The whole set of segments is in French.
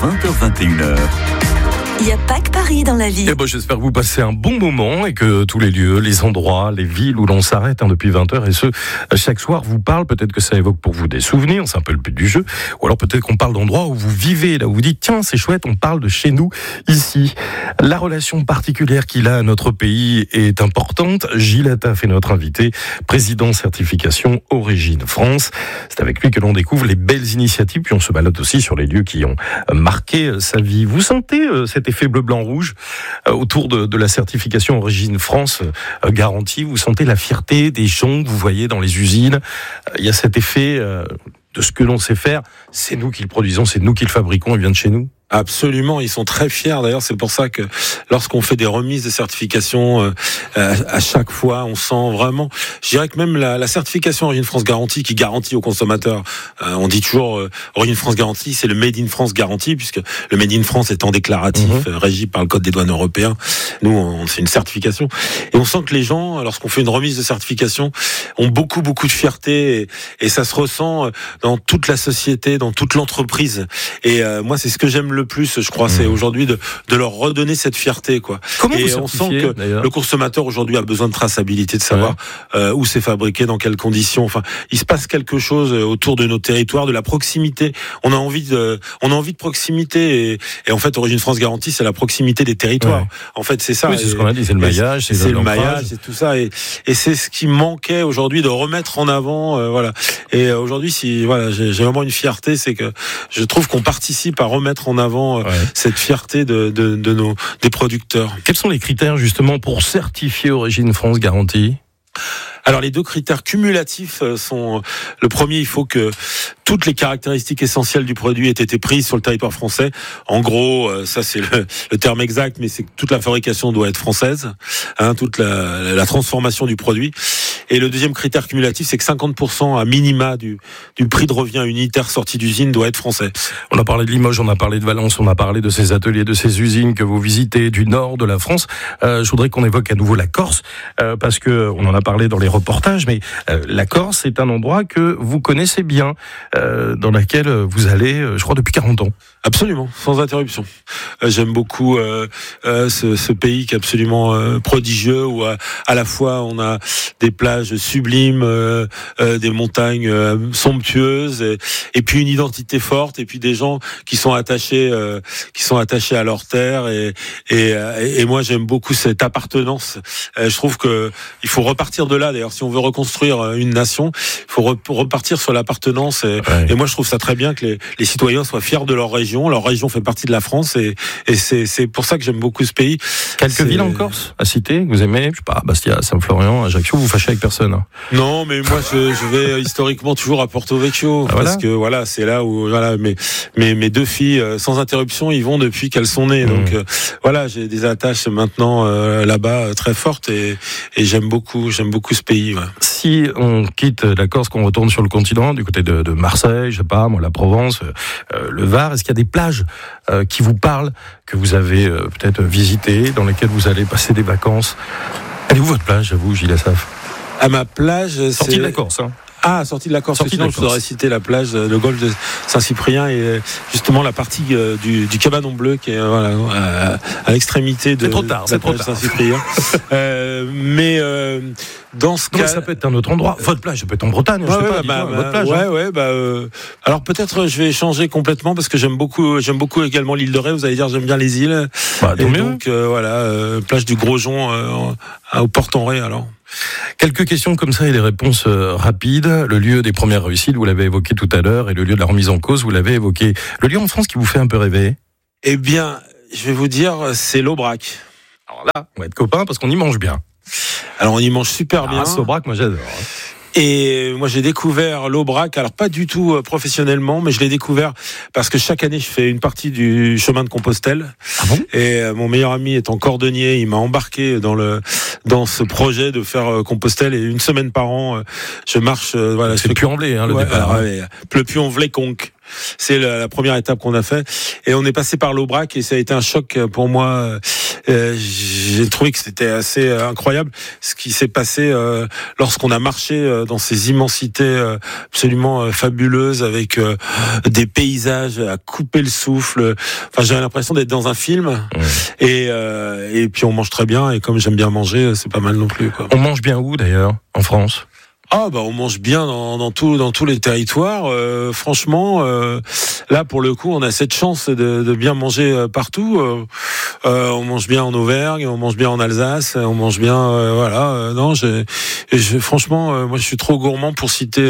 20h21h. Il n'y a pas que Paris dans la vie. Eh ben, j'espère que vous passez un bon moment et que tous les lieux, les endroits, les villes où l'on s'arrête depuis 20h et ce, chaque soir vous parle. Peut-être que ça évoque pour vous des souvenirs, c'est un peu le but du jeu. Ou alors peut-être qu'on parle d'endroits où vous vivez, là où vous dites tiens c'est chouette, on parle de chez nous, ici. La relation particulière qu'il a à notre pays est importante. Gilles Attaf est notre invité, président certification Origine France. C'est avec lui que l'on découvre les belles initiatives, puis on se balade aussi sur les lieux qui ont marqué sa vie. Vous sentez cet effet bleu-blanc-rouge autour de la certification Origine France garantie? Vous sentez la fierté des gens que vous voyez dans les usines? Il y a cet effet de ce que l'on sait faire, c'est nous qui le produisons, c'est nous qui le fabriquons, il vient de chez nous? Absolument, ils sont très fiers. D'ailleurs, c'est pour ça que lorsqu'on fait des remises de certification, à chaque fois, on sent vraiment. Je dirais que même la certification Origine France Garantie, qui garantit aux consommateurs, on dit toujours Origine France Garantie, c'est le Made in France garanti, puisque le Made in France étant déclaratif, régi par le Code des douanes européen. Nous, c'est une certification, et on sent que les gens, lorsqu'on fait une remise de certification, ont beaucoup de fierté, et ça se ressent dans toute la société, dans toute l'entreprise. Et moi, c'est ce que j'aime le plus, je crois, c'est aujourd'hui de leur redonner cette fierté, quoi. Comment et on sent que le consommateur aujourd'hui a besoin de traçabilité, de savoir où c'est fabriqué, dans quelles conditions. Enfin, il se passe quelque chose autour de nos territoires, de la proximité. On a envie de proximité, et en fait, Origine France Garantie, c'est la proximité des territoires. En fait, c'est ça. Oui, c'est ce qu'on a dit, c'est le maillage, c'est le maillage, c'est tout ça, et c'est ce qui manquait aujourd'hui de remettre en avant, voilà. Et aujourd'hui, j'ai vraiment une fierté, c'est que je trouve qu'on participe à remettre en avant cette fierté des producteurs. Quels sont les critères justement pour certifier Origine France Garantie ? Alors les deux critères cumulatifs sont: le premier, il faut que toutes les caractéristiques essentielles du produit aient été prises sur le territoire français. En gros, ça c'est le terme exact, mais c'est que toute la fabrication doit être française, toute la transformation du produit. Et le deuxième critère cumulatif, c'est que 50% à minima du prix de revient unitaire sorti d'usine doit être français. On a parlé de Limoges, on a parlé de Valence, on a parlé de ces ateliers, de ces usines que vous visitez du nord de la France. Je voudrais qu'on évoque à nouveau la Corse, parce que on en a parlé dans les reportages, mais la Corse est un endroit que vous connaissez bien, dans laquelle vous allez, je crois, depuis 40 ans. Absolument, sans interruption. J'aime beaucoup ce pays qui est absolument prodigieux, où à la fois on a des plages sublimes, des montagnes somptueuses, et puis une identité forte, et puis des gens qui sont attachés à leur terre, et moi j'aime beaucoup cette appartenance. Je trouve que il faut repartir de là. D'ailleurs, si on veut reconstruire une nation, il faut repartir sur l'appartenance. Et moi je trouve ça très bien que les citoyens soient fiers de leur région. Leur région fait partie de la France, et c'est pour ça que j'aime beaucoup ce pays. Quelques villes en Corse à citer, que vous aimez? Je sais pas, Bastia, Saint-Florian, Ajaccio, vous fâchez avec personne? Non, mais moi je vais historiquement toujours à Porto Vecchio, parce que voilà, c'est là où mes deux filles sans interruption y vont depuis qu'elles sont nées. Donc voilà, j'ai des attaches maintenant là-bas très fortes, et j'aime beaucoup ce pays. Si on quitte la Corse, qu'on retourne sur le continent, du côté de Marseille, je sais pas, moi, la Provence, le Var, est-ce qu'il y a des plages qui vous parlent, que vous avez peut-être visitées, dans lesquelles vous allez passer des vacances? Elle est où votre plage, à vous, Gilles Attaf? À ma plage, c'est... Sortie de la Corse, sortie de la Corse. Sinon, je voudrais citer la plage, le golfe de Saint-Cyprien, et justement la partie du Cabanon Bleu, qui est à l'extrémité de la plage de Saint-Cyprien. Mais dans ce cas, ça peut être un autre endroit. Votre plage, ça peut être en Bretagne. Votre plage. Alors peut-être je vais changer complètement, parce que j'aime beaucoup également l'île de Ré. Vous allez dire, j'aime bien les îles. Donc plage du Grosjean au Port-en-Ré. Alors. Quelques questions comme ça et des réponses rapides. Le lieu des premières réussites, vous l'avez évoqué tout à l'heure, et le lieu de la remise en cause, vous l'avez évoqué. Le lieu en France qui vous fait un peu rêver? Eh bien, je vais vous dire, c'est l'Aubrac. Alors là, on va être copains parce qu'on y mange bien. Alors on y mange super bien. Aubrac, moi j'adore. Et moi j'ai découvert l'Aubrac, alors pas du tout professionnellement, mais je l'ai découvert parce que chaque année je fais une partie du chemin de Compostelle. Ah bon? Et mon meilleur ami étant cordonnier, il m'a embarqué dans ce projet de faire Compostelle, et une semaine par an je marche. C'est Puy-en-Velay, le départ. Le Puy-en-Velay conque. C'est la première étape qu'on a fait. Et on est passé par l'Aubrac et ça a été un choc pour moi. J'ai trouvé que c'était assez incroyable ce qui s'est passé lorsqu'on a marché dans ces immensités absolument fabuleuses avec des paysages à couper le souffle. Enfin, j'avais l'impression d'être dans un film. Et puis on mange très bien et comme j'aime bien manger, c'est pas mal non plus, quoi. On mange bien où d'ailleurs en France ? Ah bah on mange bien dans tous les territoires. Franchement, là pour le coup, on a cette chance de bien manger partout. On mange bien en Auvergne, on mange bien en Alsace, on mange bien. Non, franchement, moi je suis trop gourmand pour citer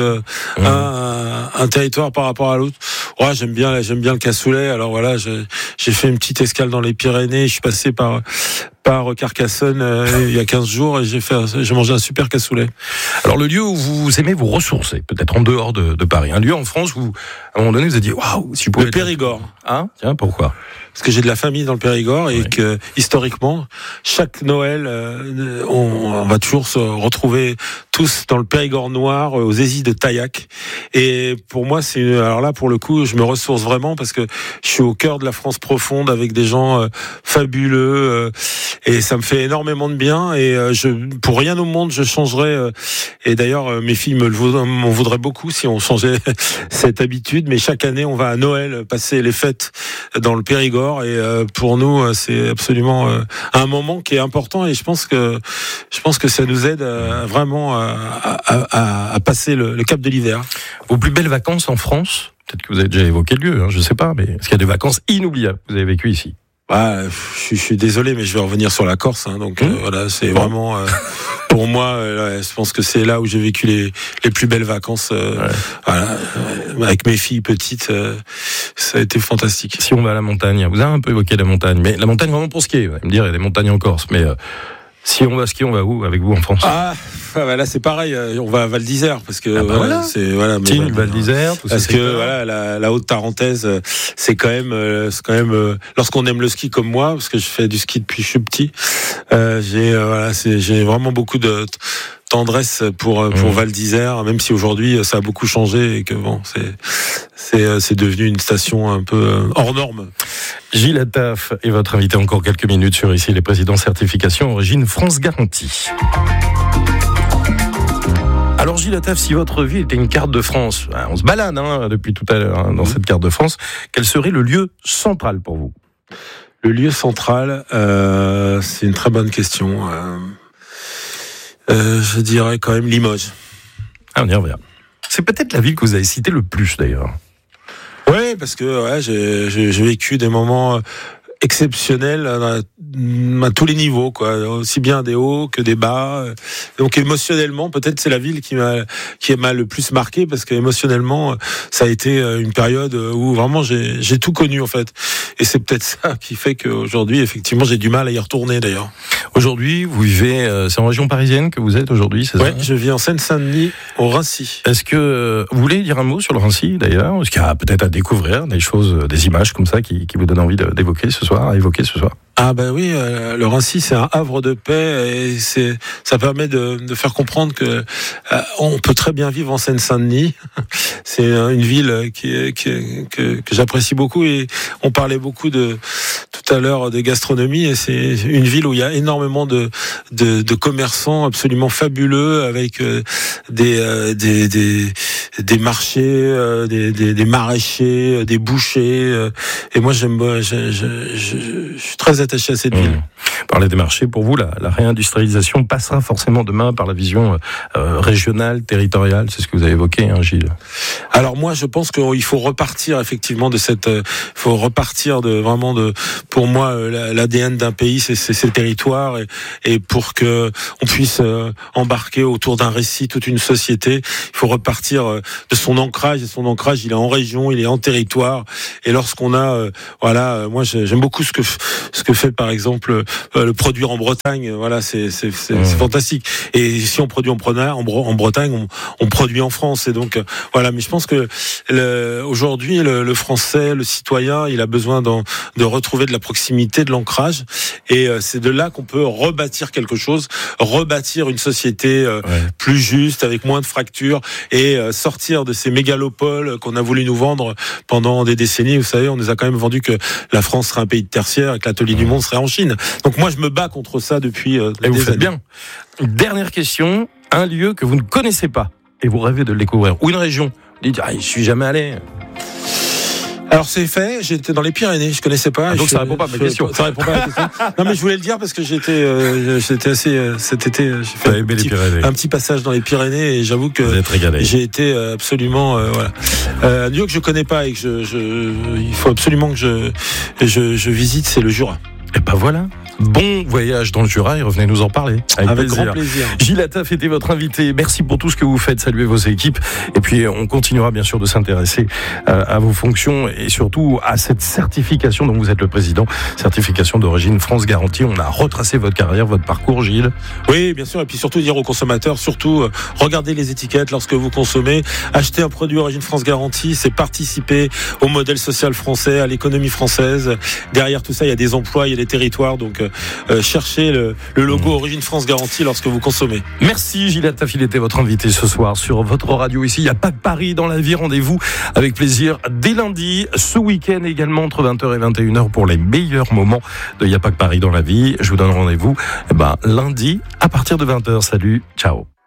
un territoire par rapport à l'autre. Ouais, j'aime bien le cassoulet. Alors voilà, j'ai fait une petite escale dans les Pyrénées. Je suis passé par Carcassonne il y a 15 jours et j'ai mangé un super cassoulet. Alors le lieu où vous aimez vous ressourcer, peut-être en dehors de Paris, un lieu en France où à un moment donné vous avez dit waouh, si vous pouvez. Le Périgord. Ah, tiens, pourquoi ? Parce que j'ai de la famille dans le Périgord et que historiquement, chaque Noël, on va toujours se retrouver tous dans le Périgord noir, aux Aisies de Taillac. Et pour moi, alors là, pour le coup, je me ressource vraiment parce que je suis au cœur de la France profonde avec des gens fabuleux et ça me fait énormément de bien. Et pour rien au monde, je changerais. Et d'ailleurs, mes filles m'en voudraient beaucoup si on changeait cette habitude. Mais chaque année, on va à Noël passer les fêtes dans le Périgord. Et pour nous, c'est absolument un moment qui est important. Et je pense que ça nous aide vraiment à passer le cap de l'hiver. Vos plus belles vacances en France ? Peut-être que vous avez déjà évoqué le lieu, je ne sais pas, mais est-ce qu'il y a des vacances inoubliables que vous avez vécues ici ? Je suis désolé, mais je vais revenir sur la Corse. Donc voilà, c'est vraiment pour moi. Je pense que c'est là où j'ai vécu les plus belles vacances. Voilà, avec mes filles petites, ça a été fantastique. Si on va à la montagne, vous avez un peu évoqué la montagne, mais la montagne vraiment pour skier. Vous allez me dire, il y a des montagnes en Corse, mais si on va skier, on va où avec vous en France ? Là c'est pareil, on va à Val d'Isère parce que Val d'Isère, tout ça. Parce que la Haute-Tarentaise, c'est quand même lorsqu'on aime le ski comme moi, parce que je fais du ski depuis que je suis petit, j'ai vraiment beaucoup de tendresse pour Val d'Isère, même si aujourd'hui ça a beaucoup changé et que c'est devenu une station un peu hors norme. Gilles Attaf est votre invité encore quelques minutes sur Ici les présidents certification origine France Garantie. Alors Gilles Attaf, si votre vie était une carte de France, on se balade depuis tout à l'heure dans cette carte de France, quel serait le lieu central pour vous ? Le lieu central, c'est une très bonne question. Je dirais quand même Limoges. On y revient. C'est peut-être la ville que vous avez citée le plus d'ailleurs. Oui, parce que j'ai vécu des moments exceptionnel à tous les niveaux, quoi, aussi bien des hauts que des bas. Donc émotionnellement, peut-être c'est la ville qui m'a le plus marqué, parce que émotionnellement, ça a été une période où vraiment j'ai tout connu en fait. Et c'est peut-être ça qui fait qu'aujourd'hui, effectivement, j'ai du mal à y retourner d'ailleurs. Aujourd'hui, vous vivez, c'est en région parisienne que vous êtes aujourd'hui, c'est ça ? Oui, je vis en Seine-Saint-Denis, au Rancy. Est-ce que vous voulez dire un mot sur le Rancy d'ailleurs ? Est-ce qu'il y a peut-être à découvrir des choses, des images comme ça qui vous donnent envie d'évoquer ce soir, à évoquer ce soir ? Ah ben oui, le Rancy c'est un havre de paix et ça permet de faire comprendre que on peut très bien vivre en Seine-Saint-Denis. C'est une ville que j'apprécie beaucoup, et on parlait beaucoup tout à l'heure de gastronomie, et c'est une ville où il y a énormément de commerçants absolument fabuleux, avec des marchés, des maraîchers, des bouchers, et moi je suis très attaché à cette ville. Parler des marchés, pour vous, la réindustrialisation passera forcément demain par la vision régionale, territoriale, c'est ce que vous avez évoqué, Gilles. Alors moi, je pense qu'il faut repartir effectivement pour moi, l'ADN d'un pays, c'est ses territoires, et pour que on puisse embarquer autour d'un récit toute une société, il faut repartir de son ancrage, et son ancrage, il est en région, il est en territoire, et lorsqu'on a, moi j'aime beaucoup ce que que fait par exemple le produire en Bretagne. Voilà, c'est fantastique. Et si on produit en Bretagne, on produit en France. Et donc voilà. Mais je pense que aujourd'hui, le Français, le citoyen, il a besoin de retrouver de la proximité, de l'ancrage. Et c'est de là qu'on peut rebâtir quelque chose, rebâtir une société plus juste, avec moins de fractures, et sortir de ces mégalopoles qu'on a voulu nous vendre pendant des décennies. Vous savez, on nous a quand même vendu que la France serait un pays de tertiaire et que l'atelier du monde serait en Chine. Donc moi, je me bats contre ça depuis des années. Vous faites bien. Dernière question, un lieu que vous ne connaissez pas et vous rêvez de le découvrir, ou une région. Vous dites, je suis jamais allé. Alors c'est fait, j'étais dans les Pyrénées, je connaissais pas. Donc ça répond pas à ma question. Ça répond pas à la question. Non mais je voulais le dire parce que j'étais assez cet été, j'ai fait un petit passage dans les Pyrénées et j'avoue que j'ai été absolument voilà. Un lieu que je connais pas et que il faut absolument que je visite, c'est le Jura. Et ben voilà. Bon voyage dans le Jura et revenez nous en parler. Avec grand plaisir. Gilles Attaf était votre invité. Merci pour tout ce que vous faites. Saluez vos équipes. Et puis, on continuera bien sûr de s'intéresser à vos fonctions et surtout à cette certification dont vous êtes le président. Certification d'origine France Garantie. On a retracé votre carrière, votre parcours, Gilles. Oui, bien sûr. Et puis surtout dire aux consommateurs, regardez les étiquettes lorsque vous consommez. Acheter un produit origine France Garantie, c'est participer au modèle social français, à l'économie française. Derrière tout ça, il y a des emplois, il y a des territoires. Donc, cherchez le logo Origine France Garantie lorsque vous consommez. Merci Gilles Attaf, il était votre invité ce soir sur votre radio ici. Il n'y a pas que Paris dans la vie, rendez-vous avec plaisir dès lundi, ce week-end également entre 20h et 21h pour les meilleurs moments de Il n'y a pas que Paris dans la vie. Je vous donne rendez-vous lundi à partir de 20h. Salut, ciao.